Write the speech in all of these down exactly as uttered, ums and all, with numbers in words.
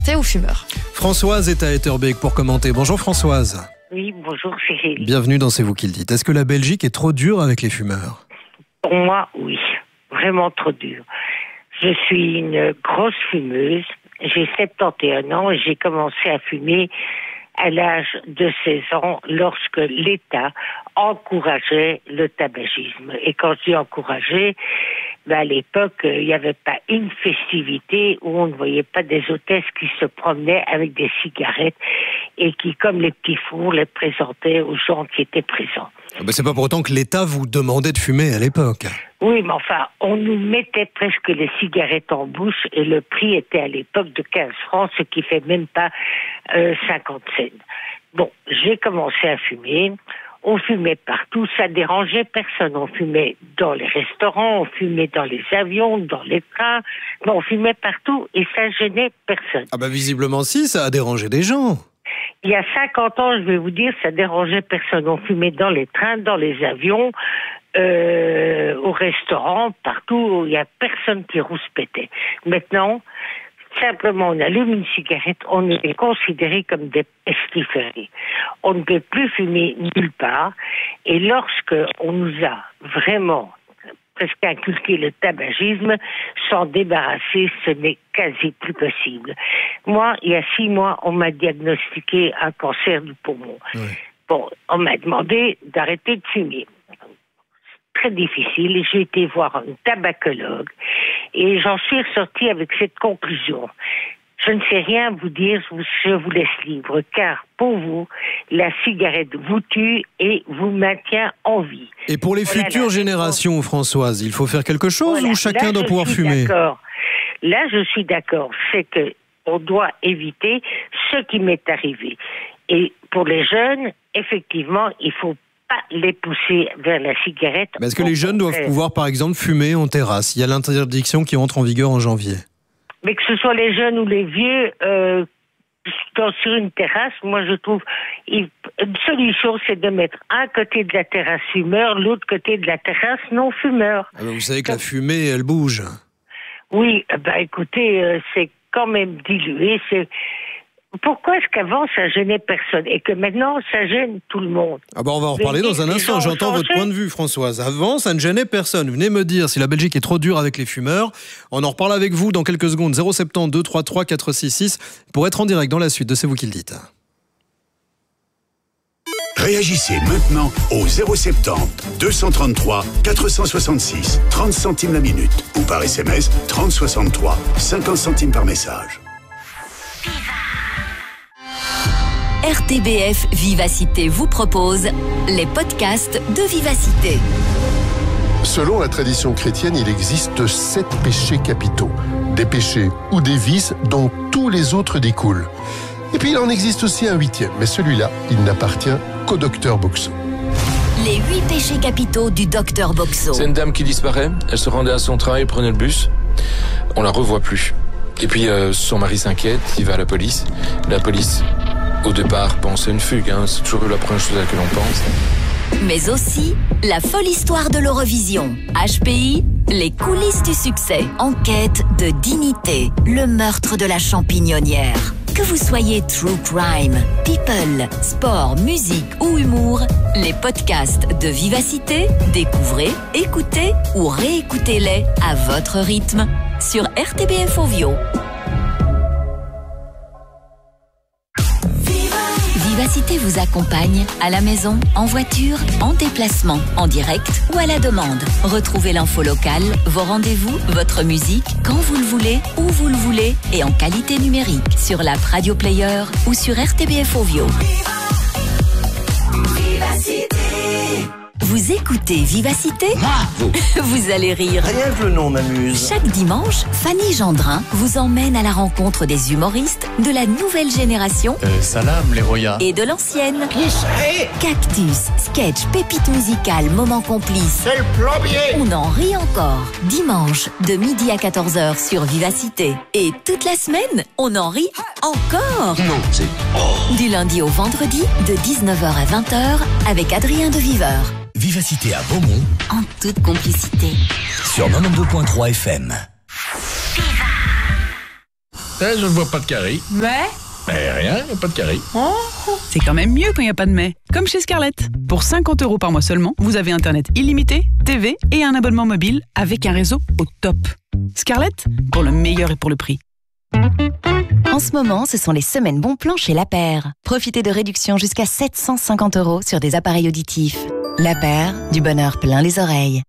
C'est aux fumeurs. Françoise est à Etterbeek pour commenter. Bonjour Françoise. Oui, bonjour Cyril. Bienvenue dans C'est vous qui le dites. Est-ce que la Belgique est trop dure avec les fumeurs ? Pour moi, oui. Vraiment trop dur. Je suis une grosse fumeuse. J'ai soixante et un ans et j'ai commencé à fumer à l'âge de seize ans lorsque l'État encourageait le tabagisme. Et quand je dis encourageait, ben à l'époque, il euh, n'y avait pas une festivité où on ne voyait pas des hôtesses qui se promenaient avec des cigarettes et qui, comme les petits fours, les présentaient aux gens qui étaient présents. Ah ben c'est pas pour autant que l'État vous demandait de fumer à l'époque. Oui, mais enfin, on nous mettait presque les cigarettes en bouche et le prix était à l'époque de quinze francs, ce qui fait même pas euh, cinquante cents. Bon, j'ai commencé à fumer. On fumait partout, ça dérangeait personne. On fumait dans les restaurants, on fumait dans les avions, dans les trains. Bon, on fumait partout et ça gênait personne. Ah bah visiblement si, ça a dérangé des gens. Il y a cinquante ans, je vais vous dire, ça dérangeait personne. On fumait dans les trains, dans les avions, euh, au restaurant, partout. Il n'y a personne qui rouspétait. Maintenant, simplement, on allume une cigarette, on est considéré comme des pestiférés. On ne peut plus fumer nulle part. Et lorsque on nous a vraiment presque inculqué le tabagisme, s'en débarrasser, ce n'est quasi plus possible. Moi, il y a six mois, on m'a diagnostiqué un cancer du poumon. Oui. Bon, on m'a demandé d'arrêter de fumer. Très difficile. J'ai été voir un tabacologue et j'en suis ressortie avec cette conclusion. Je ne sais rien vous dire, je vous laisse libre, car pour vous, la cigarette vous tue et vous maintient en vie. Et pour les voilà, futures générations, Françoise, il faut faire quelque chose voilà, ou chacun là, doit pouvoir fumer ? D'accord. Là, je suis d'accord. C'est que on doit éviter ce qui m'est arrivé. Et pour les jeunes, effectivement, il faut pas les pousser vers la cigarette. Mais est-ce que les jeunes doivent pouvoir, par exemple, fumer en terrasse ? Il y a l'interdiction qui entre en vigueur en janvier. Mais que ce soit les jeunes ou les vieux, euh, dans, sur une terrasse, moi je trouve il, une solution, c'est de mettre un côté de la terrasse fumeur, l'autre côté de la terrasse non fumeur. Ah ben vous savez que Donc, la fumée, elle bouge. Oui, ben écoutez, euh, c'est quand même dilué. C'est... Pourquoi est-ce qu'avant ça gênait personne et que maintenant ça gêne tout le monde ? Ah bah on va en reparler dans un instant, j'entends votre point de vue Françoise. Avant ça ne gênait personne, venez me dire si la Belgique est trop dure avec les fumeurs. On en reparle avec vous dans quelques secondes, zéro sept zéro deux trois trois quatre six six pour être en direct dans la suite de C'est vous qui le dites. Réagissez maintenant au zéro sept zéro deux cent trente-trois quatre cent soixante-six, trente centimes la minute ou par S M S trente soixante-trois, cinquante centimes par message. R T B F Vivacité vous propose les podcasts de Vivacité. Selon la tradition chrétienne, il existe sept péchés capitaux. Des péchés ou des vices dont tous les autres découlent. Et puis il en existe aussi un huitième, mais celui-là, il n'appartient qu'au docteur Boxo. Les huit péchés capitaux du docteur Boxo. C'est une dame qui disparaît, elle se rendait à son travail, prenait le bus, on la revoit plus. Et puis euh, son mari s'inquiète, il va à la police. La police, au départ, pense à une fugue, hein. C'est toujours la première chose à laquelle on pense. Mais aussi, la folle histoire de l'Eurovision. H P I, les coulisses du succès. Enquête de dignité, le meurtre de la champignonnière. Que vous soyez true crime, people, sport, musique ou humour, les podcasts de Vivacité, découvrez, écoutez ou réécoutez-les à votre rythme sur R T B F Ovio. Vivacité vous accompagne à la maison, en voiture, en déplacement, en direct ou à la demande. Retrouvez l'info locale, vos rendez-vous, votre musique, quand vous le voulez, où vous le voulez et en qualité numérique sur l'app Radio Player ou sur R T B F Ovio. Vivacité. Vous écoutez Vivacité ? Bravo. Vous allez rire. Rien que le nom m'amuse. Chaque dimanche, Fanny Gendrin vous emmène à la rencontre des humoristes de la nouvelle génération euh, salam les Roya et de l'ancienne. Qui c'est ? Cactus, sketch, pépite musicale, moment complice. C'est le plombier. On en rit encore. Dimanche, de midi à quatorze heures sur Vivacité. Et toute la semaine, on en rit encore. Non, c'est... Oh. Du lundi au vendredi, de dix-neuf heures à vingt heures, avec Adrien de Viveur. Vivacité à Beaumont, en toute complicité. Sur quatre-vingt-douze virgule trois F M. Là, je ne vois pas de carré. Mais Mais rien, il n'y a pas de carré. oh. C'est quand même mieux quand il n'y a pas de mais. Comme chez Scarlett. Pour cinquante euros par mois seulement, vous avez Internet illimité, T V et un abonnement mobile avec un réseau au top. Scarlett, pour le meilleur et pour le prix. En ce moment, ce sont les semaines bons plans chez La Paire. Profitez de réductions jusqu'à sept cent cinquante euros sur des appareils auditifs. La Paire, du bonheur plein les oreilles.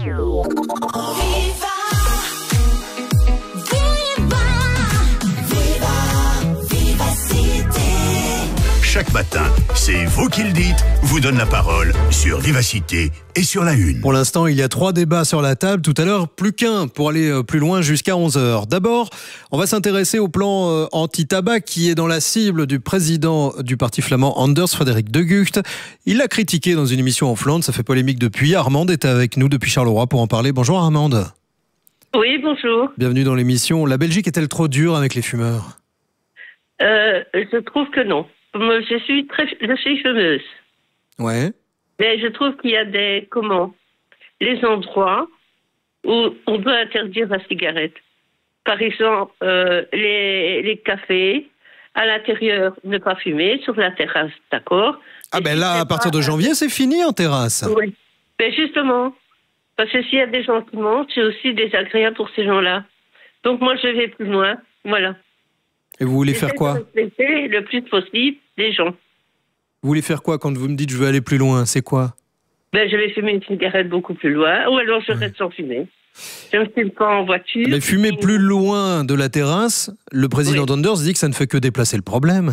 Chaque matin, c'est vous qui le dites, vous donne la parole sur Vivacité et sur La Une. Pour l'instant, il y a trois débats sur la table. Tout à l'heure, plus qu'un pour aller plus loin jusqu'à onze heures. D'abord, on va s'intéresser au plan anti-tabac qui est dans la cible du président du parti flamand Anders Frederik de Gucht. Il l'a critiqué dans une émission en Flandre. Ça fait polémique depuis. Armande est avec nous depuis Charleroi pour en parler. Bonjour Armande. Oui, bonjour. Bienvenue dans l'émission. La Belgique est-elle trop dure avec les fumeurs ? euh, Je trouve que non. Moi, je suis très, je suis fumeuse. Ouais. Mais je trouve qu'il y a des, comment, les endroits où on doit interdire la cigarette. Par exemple, euh, les, les cafés, à l'intérieur, ne pas fumer, sur la terrasse, d'accord. Ah ben là, à partir de janvier, c'est fini en terrasse. Oui. Mais justement, parce que s'il y a des gens qui montent, c'est aussi désagréable pour ces gens-là. Donc moi, je vais plus loin. Voilà. Et vous voulez faire quoi ? Respecter le plus possible les gens. Vous voulez faire quoi quand vous me dites je veux aller plus loin ? C'est quoi ? Ben, je vais fumer une cigarette beaucoup plus loin, ou alors je reste sans fumer. Je ne fume pas en voiture. Mais fumer plus loin de la terrasse, le président oui. Anders dit que ça ne fait que déplacer le problème.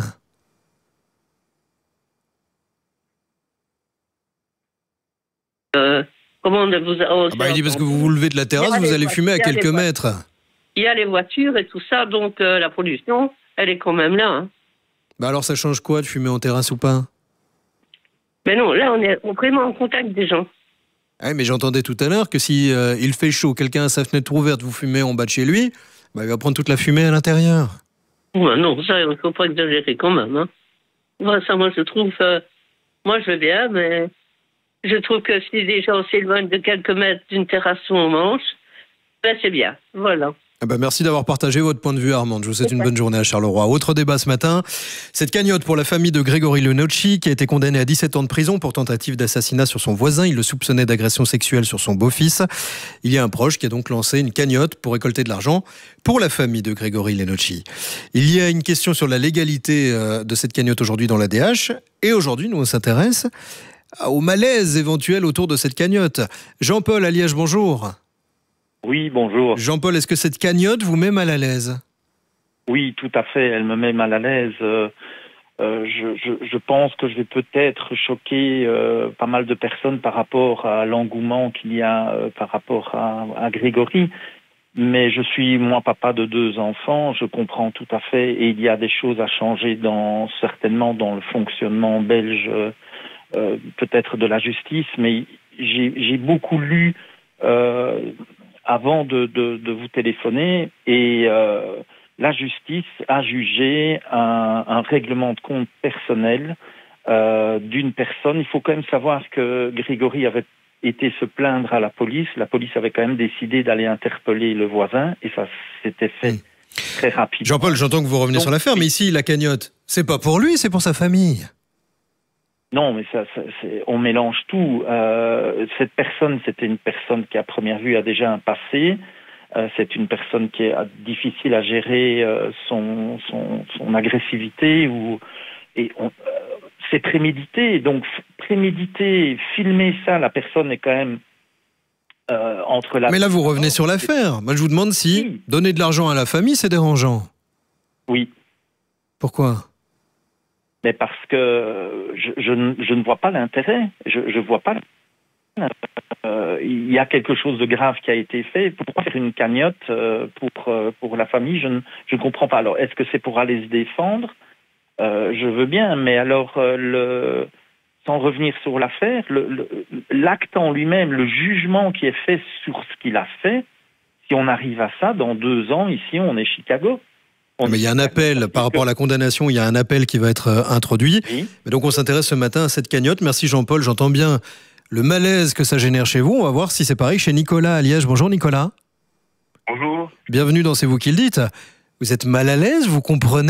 Euh, comment on vous a... ah bah, il dit parce que vous vous levez de la terrasse, vous allez fumer à quelques mètres. Il y a les voitures et tout ça, donc euh, la pollution, elle est quand même là. Hein. Bah alors ça change quoi de fumer en terrasse ou pas ? Mais non, là on est vraiment en contact des gens. Ah, mais j'entendais tout à l'heure que si euh, il fait chaud, quelqu'un a sa fenêtre ouverte, vous fumez en bas de chez lui, bah, il va prendre toute la fumée à l'intérieur. Ouais, non, ça il ne faut pas exagérer quand même. Hein. Moi, ça, moi je trouve, euh, moi je veux bien, mais je trouve que si les gens s'éloignent de quelques mètres d'une terrasse où on mange, ben c'est bien, voilà. Ah bah merci d'avoir partagé votre point de vue, Armande. Je vous souhaite une bonne journée à Charleroi. Autre débat ce matin, cette cagnotte pour la famille de Grégory Lenocci, qui a été condamné à dix-sept ans de prison pour tentative d'assassinat sur son voisin. Il le soupçonnait d'agression sexuelle sur son beau-fils. Il y a un proche qui a donc lancé une cagnotte pour récolter de l'argent pour la famille de Grégory Lenocci. Il y a une question sur la légalité de cette cagnotte aujourd'hui dans l'A D H. Et aujourd'hui, nous on s'intéresse au malaise éventuel autour de cette cagnotte. Jean-Paul à Liège, bonjour. Oui, bonjour. Jean-Paul, est-ce que cette cagnotte vous met mal à l'aise ? Oui, tout à fait, elle me met mal à l'aise. Euh, euh, je, je, je pense que je vais peut-être choquer euh, pas mal de personnes par rapport à l'engouement qu'il y a euh, par rapport à, à Grégory. Mais je suis, moi, papa de deux enfants, je comprends tout à fait, et il y a des choses à changer dans, certainement dans le fonctionnement belge, euh, peut-être de la justice, mais j'ai, j'ai beaucoup lu... Euh, avant de, de, de vous téléphoner, et euh, la justice a jugé un, un règlement de compte personnel euh, d'une personne. Il faut quand même savoir que Grégory avait été se plaindre à la police. La police avait quand même décidé d'aller interpeller le voisin, et ça s'était fait mmh. très rapidement. Jean-Paul, j'entends que vous revenez Donc, sur l'affaire, mais ici, la cagnotte, c'est pas pour lui, c'est pour sa famille. Non, mais ça, ça c'est, on mélange tout. Euh, cette personne, c'était une personne qui, à première vue, a déjà un passé. Euh, c'est une personne qui est difficile à gérer euh, son, son, son agressivité. Ou, et on, euh, c'est prémédité. Donc, prémédité, filmer ça, la personne est quand même euh, entre la... Mais là, vous revenez sur l'affaire. Moi, je vous demande si oui. donner de l'argent à la famille, c'est dérangeant. Oui. Pourquoi ? Mais parce que je, je, je ne vois pas l'intérêt. Je ne vois pas. Euh, il y a quelque chose de grave qui a été fait. Pourquoi faire une cagnotte euh, pour, euh, pour la famille ? Je ne je comprends pas. Alors, est-ce que c'est pour aller se défendre ? euh, Je veux bien, mais alors, euh, le, sans revenir sur l'affaire, le, le, l'acte en lui-même, le jugement qui est fait sur ce qu'il a fait, si on arrive à ça, dans deux ans, ici, on est Chicago. On Mais il y a un appel, par rapport à la condamnation, il y a un appel qui va être euh, introduit. Oui. Mais donc on s'intéresse ce matin à cette cagnotte. Merci Jean-Paul, j'entends bien le malaise que ça génère chez vous. On va voir si c'est pareil chez Nicolas à Liège. Bonjour Nicolas. Bonjour. Bienvenue dans C'est vous qui le dites. Vous êtes mal à l'aise, vous comprenez ?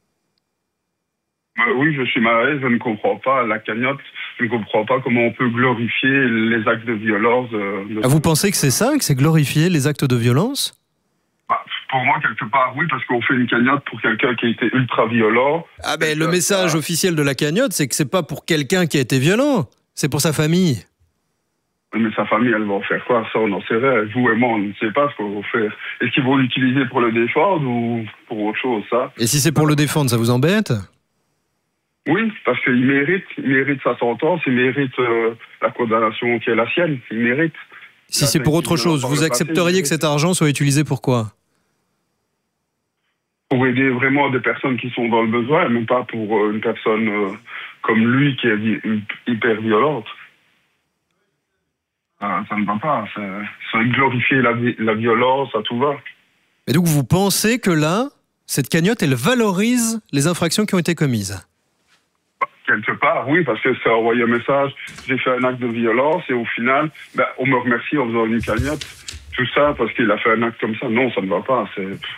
Euh, oui, je suis mal à l'aise, je ne comprends pas la cagnotte, je ne comprends pas comment on peut glorifier les actes de violence. Euh, de... Ah, vous pensez que c'est ça, que c'est glorifier les actes de violence ? Bah, pour moi, quelque part, oui, parce qu'on fait une cagnotte pour quelqu'un qui a été ultra violent. Ah ben, le message ah. officiel de la cagnotte, c'est que c'est pas pour quelqu'un qui a été violent, c'est pour sa famille. Mais sa famille, elle va en faire quoi? Ça, on en sait rien. Vous et moi, on ne sait pas ce qu'on va faire. Est-ce qu'ils vont l'utiliser pour le défendre ou pour autre chose, ça? Et si c'est pour le défendre, ça vous embête? Oui, parce qu'il mérite, il mérite sa sentence, il mérite euh, la condamnation qui est la sienne, il mérite. Si c'est pour autre chose, vous accepteriez que cet argent soit utilisé pour quoi? Pour aider vraiment des personnes qui sont dans le besoin, et même pas pour euh, une personne euh, comme lui qui est hyper violente. Ah, ça ne va pas, c'est glorifier la, la violence, à tout va. Et donc vous pensez que là, cette cagnotte, elle valorise les infractions qui ont été commises? Quelque part, oui, parce que ça a envoyé un message, j'ai fait un acte de violence et au final, ben, on me remercie en faisant une cagnotte. Tout ça parce qu'il a fait un acte comme ça. Non, ça ne va pas.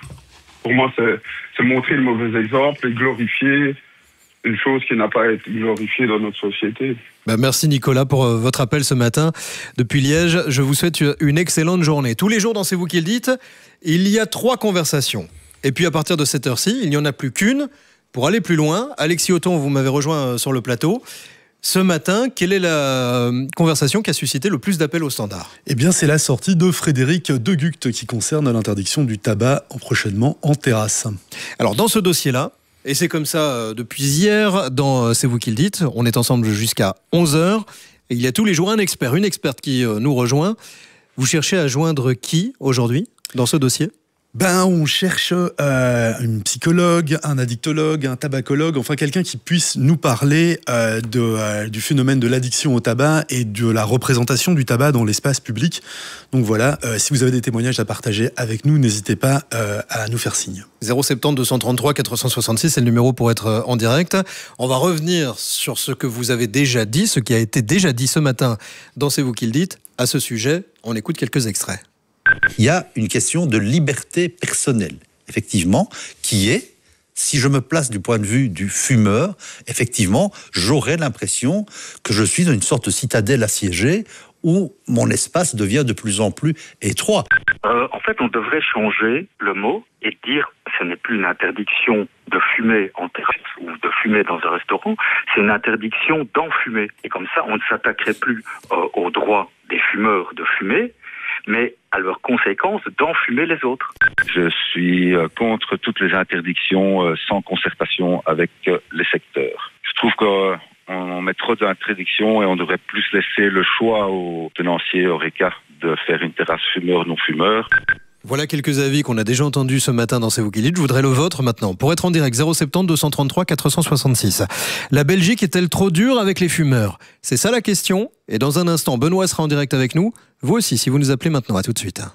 Pour moi, c'est montrer le mauvais exemple et glorifier une chose qui n'a pas été glorifiée dans notre société. Ben merci Nicolas pour euh, votre appel ce matin depuis Liège. Je vous souhaite une excellente journée. Tous les jours dans C'est vous qui le dites, il y a trois conversations. Et puis à partir de cette heure-ci, il n'y en a plus qu'une. Pour aller plus loin, Alexis Othon, vous m'avez rejoint sur le plateau. Ce matin, quelle est la conversation qui a suscité le plus d'appels au standard? Eh bien, c'est la sortie de Frédéric De Gucht qui concerne l'interdiction du tabac prochainement en terrasse. Alors, dans ce dossier-là, et c'est comme ça depuis hier, dans C'est vous qui le dites, on est ensemble jusqu'à onze heures, et il y a tous les jours un expert, une experte qui nous rejoint. Vous cherchez à joindre qui aujourd'hui dans ce dossier? Ben, on cherche euh, une psychologue, un addictologue, un tabacologue, enfin quelqu'un qui puisse nous parler euh, de, euh, du phénomène de l'addiction au tabac et de la représentation du tabac dans l'espace public. Donc voilà, euh, si vous avez des témoignages à partager avec nous, n'hésitez pas euh, à nous faire signe. zéro sept zéro deux cent trente-trois quatre cent soixante-six, c'est le numéro pour être en direct. On va revenir sur ce que vous avez déjà dit, ce qui a été déjà dit ce matin dans C'est vous qui le dites. À ce sujet, on écoute quelques extraits. Il y a une question de liberté personnelle, effectivement, qui est, si je me place du point de vue du fumeur, effectivement, j'aurais l'impression que je suis dans une sorte de citadelle assiégée où mon espace devient de plus en plus étroit. Euh, en fait, on devrait changer le mot et dire ce n'est plus une interdiction de fumer en terrasse ou de fumer dans un restaurant, c'est une interdiction d'en fumer. Et comme ça, on ne s'attaquerait plus euh, aux droits des fumeurs de fumer, mais à leurs conséquences d'enfumer les autres. Je suis contre toutes les interdictions sans concertation avec les secteurs. Je trouve qu'on met trop d'interdictions et on devrait plus laisser le choix aux tenanciers Horeca de faire une terrasse fumeur-non-fumeur. Voilà quelques avis qu'on a déjà entendus ce matin dans C'est vous qui le dites. Je voudrais le vôtre maintenant. Pour être en direct, zéro sept zéro deux cent trente-trois quatre cent soixante-six. La Belgique est-elle trop dure avec les fumeurs? C'est ça la question. Et dans un instant, Benoît sera en direct avec nous. Vous aussi, si vous nous appelez maintenant. À tout de suite.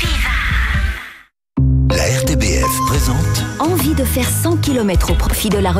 La R T B F présente Envie de faire cent kilomètres au profit de la